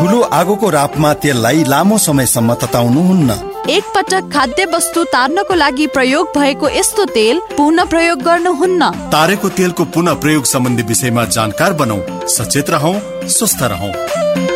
ठुलो आगोको रापमा तेललाई लामो समयसम्म तताउनुहुन्न। एक पटक खाद्य वस्तु तार्नको लागि प्रयोग भएको यस्तो तेल पुनः प्रयोग गर्नुहुन्न। तारेको तेलको पुनः प्रयोग सम्बन्धी विषयमा जानकार बनौं, सचेत रहौं, स्वस्थ रहौं।